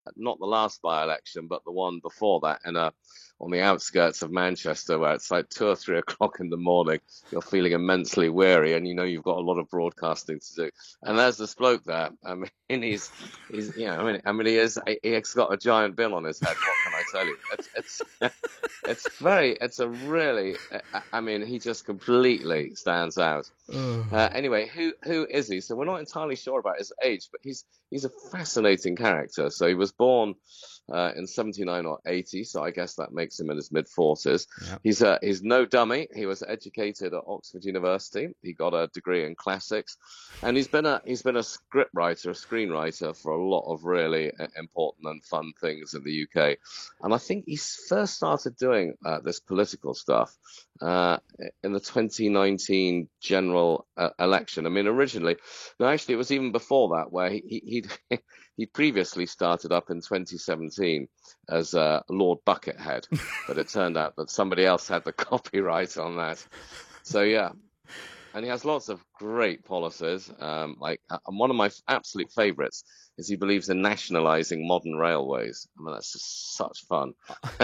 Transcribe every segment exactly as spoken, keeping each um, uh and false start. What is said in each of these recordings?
not the last by-election, but the one before that, in a on the outskirts of Manchester, where it's like two or three o'clock in the morning. You're feeling immensely weary, and you know you've got a lot of broadcasting to do. And there's this bloke there. I mean, he's he's you know, I mean, I mean, he is he's got a giant bill on his head. What can I tell you? It's it's it's very, it's a really, I mean, he just completely stands out. Uh, anyway, who who is he? So we're not entirely sure about his age, but he's he's a fascinating character. So he was born uh, in seventy-nine or eighty, so I guess that makes him in his mid forties. Yep. He's uh, he's no dummy. He was educated at Oxford University. He got a degree in classics, and he's been a he's been a script writer, a screenwriter for a lot of really important and fun things in the U K. And I think he first started doing uh, this political stuff uh, in the twenty nineteen general uh, election. I mean, originally, no, actually, it was even before that, where he he'd he previously started up in twenty seventeen as uh, Lord Buckethead, but it turned out that somebody else had the copyright on that. So yeah, and he has lots of great policies. Um, like, and one of my absolute favourites is he believes in nationalising modern railways. I mean, that's just such fun.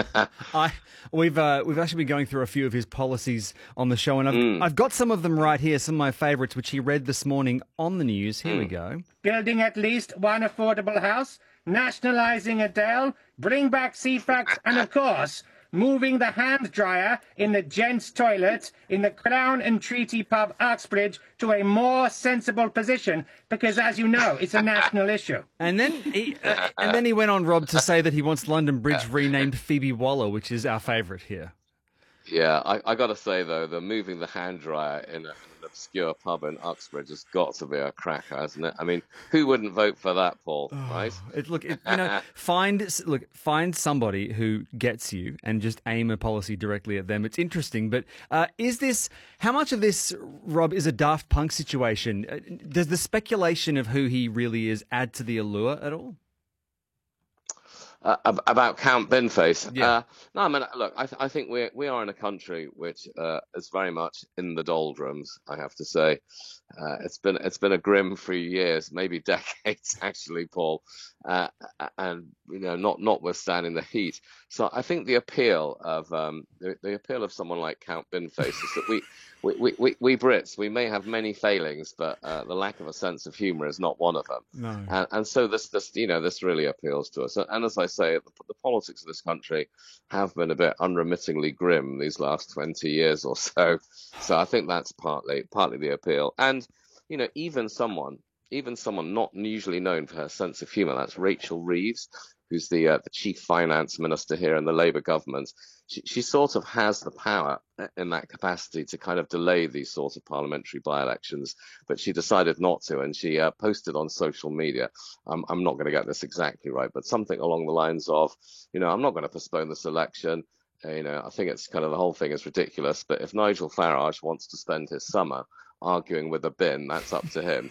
I we've uh, we've actually been going through a few of his policies on the show, and I've mm. I've got some of them right here, some of my favourites, which he read this morning on the news. Here mm. we go. Building at least one affordable house, nationalising Adele, bring back C FAX, and of course, moving the hand dryer in the gents' toilet in the Crown and Treaty pub Uxbridge to a more sensible position, because, as you know, it's a national issue. And then he, uh, and then he went on, Rob, to say that he wants London Bridge renamed Phoebe Waller, which is our favourite here. Yeah, I, I got to say, though, the moving the hand dryer in a, an obscure pub in Uxbridge has got to be a cracker, hasn't it? I mean, who wouldn't vote for that, Paul, oh, right? It, look, it, you know, find look, find somebody who gets you and just aim a policy directly at them. It's interesting, but uh, is this, how much of this, Rob, is a Daft Punk situation? Does the speculation of who he really is add to the allure at all? Uh, about Count Binface. Yeah. Uh, no, I mean, look, I, th- I think we we are in a country which uh, is very much in the doldrums. I have to say, uh, it's been it's been a grim few years, maybe decades, actually, Paul, uh, and you know, not notwithstanding the heat. So I think the appeal of um, the, the appeal of someone like Count Binface is that we. We, we, we, we Brits, we may have many failings, but uh, the lack of a sense of humour is not one of them. No. And, and so this, this, you know, this really appeals to us. And as I say, the, the politics of this country have been a bit unremittingly grim these last twenty years or so. So I think that's partly, partly the appeal. And, you know, even someone, even someone not usually known for her sense of humour, that's Rachel Reeves, who's the uh, the chief finance minister here in the Labour government. She, she sort of has the power in that capacity to kind of delay these sorts of parliamentary by-elections, but she decided not to, and she uh, posted on social media, um, I'm not going to get this exactly right, but something along the lines of, you know, I'm not going to postpone this election. Uh, you know, I think it's kind of, the whole thing is ridiculous, but if Nigel Farage wants to spend his summer arguing with a bin, that's up to him.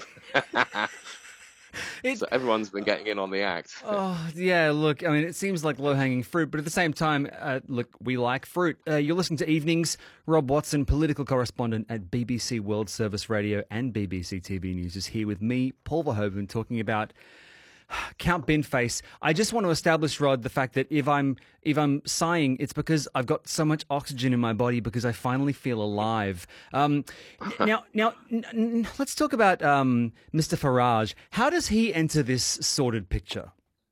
It, so everyone's been getting in on the act. Oh, yeah, look, I mean, it seems like low-hanging fruit, but at the same time, uh, look, we like fruit. Uh, you're listening to Evenings. Rob Watson, political correspondent at B B C World Service Radio and B B C T V News, is here with me, Paul Verhoeven, talking about Count Binface. I just want to establish, Rod, the fact that if I'm if I'm sighing, it's because I've got so much oxygen in my body because I finally feel alive. Um, now, now, n- n- let's talk about um, Mister Farage. How does he enter this sordid picture?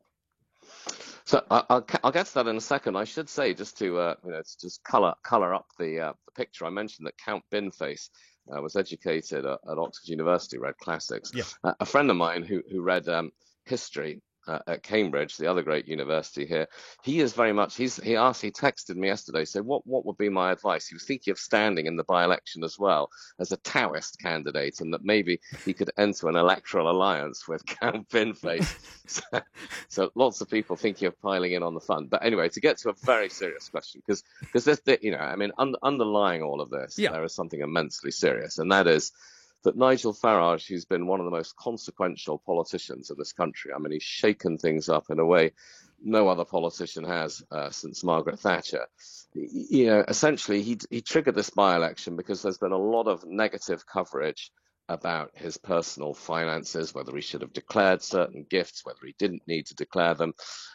So I'll, I'll get to that in a second. I should say, just to uh, you know, to just colour colour up the uh, the picture. I mentioned that Count Binface uh, was educated at, at Oxford University, read classics. Yeah. Uh, a friend of mine who who read um, history uh, at Cambridge, the other great university here, he is very much, he's, he asked, he texted me yesterday, so what, what would be my advice? He was thinking of standing in the by-election as well as a Taoist candidate, and that maybe he could enter an electoral alliance with Count Binface. so, so lots of people thinking of piling in on the fun. But anyway, to get to a very serious question, because because there's, you know, I mean, un- underlying all of this, yeah. there is something immensely serious, and that is that Nigel Farage, who's been one of the most consequential politicians of this country, I mean, he's shaken things up in a way no other politician has uh, since Margaret Thatcher. You know, essentially, he he triggered this by-election because there's been a lot of negative coverage about his personal finances, whether he should have declared certain gifts, whether he didn't need to declare them.